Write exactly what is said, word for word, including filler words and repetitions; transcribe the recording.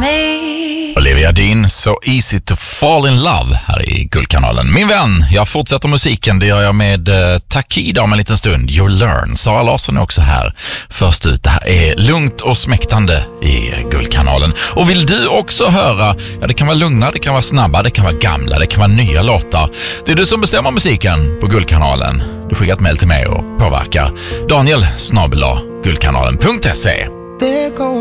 mig. Olivia Dean, So Easy to Fall in Love här i Guldkanalen. Min vän, jag fortsätter musiken. Det gör jag med eh, Takida om en liten stund. You Learn. Sara Larsson är också här. Först ut, det här är lugnt och smäktande i Guldkanalen. Och vill du också höra, ja det kan vara lugna, det kan vara snabba, det kan vara gamla, det kan vara nya låtar. Det är du som bestämmer musiken på Guldkanalen. Du skickar ett mejl till mig och påverkar. Daniel snabel-a guldkanalen punkt se.